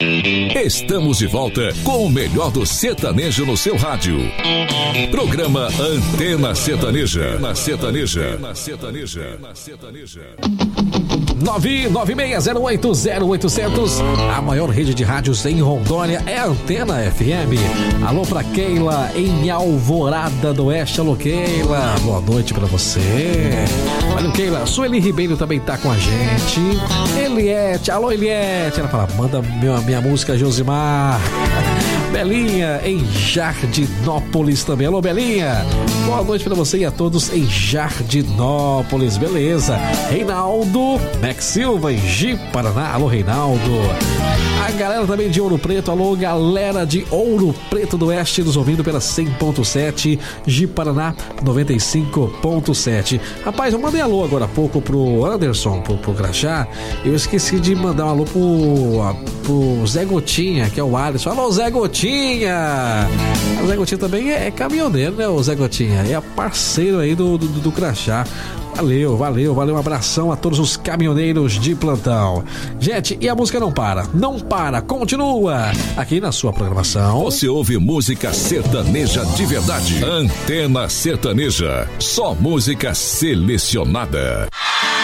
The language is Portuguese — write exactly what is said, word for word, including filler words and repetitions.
Estamos de volta com o melhor do sertanejo no seu rádio. Programa Antena Sertaneja. Na Sertaneja. Na Sertaneja. Na Sertaneja. nove nove seis zero oito zero oito zero zero. A maior rede de rádios em Rondônia é a Antena F M. Alô pra Keila em Alvorada do Oeste. Alô, Keila. Boa noite pra você. Valeu, Keila. Sueli Ribeiro também tá com a gente. Eliette. Alô, Eliette. Ela fala, manda minha, minha música, Josimar. Belinha em Jardinópolis também. Alô, Belinha. Boa noite pra você e a todos em Jardinópolis. Beleza. Reinaldo Max Silva em Ji-Paraná. Alô, Reinaldo. A galera também de Ouro Preto. Alô, galera de Ouro Preto do Oeste, nos ouvindo pela cem ponto sete, Ji-Paraná noventa e cinco ponto sete. Rapaz, eu mandei alô agora há pouco pro Anderson, pro, pro Crachá. Eu esqueci de mandar um alô pro, pro Zé Gotinha, que é o Alisson. Alô, Zé Gotinha. O Zé Gotinha também é, é caminhoneiro, né, o Zé Gotinha? É parceiro aí do, do, do Crachá. Valeu, valeu, valeu, um abração a todos os caminhoneiros de plantão. Gente, e a música não para, não para, continua aqui na sua programação. Você ouve música sertaneja de verdade. Antena Sertaneja, só música selecionada.